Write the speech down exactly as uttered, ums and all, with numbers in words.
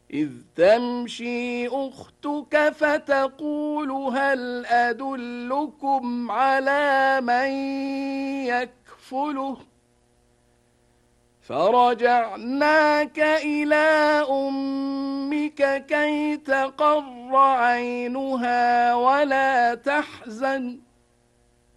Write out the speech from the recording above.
إذ تمشي أختك فتقول هل أدلكم على من يكفله فرجعناك إلى أمك كي تقر عينها ولا تحزن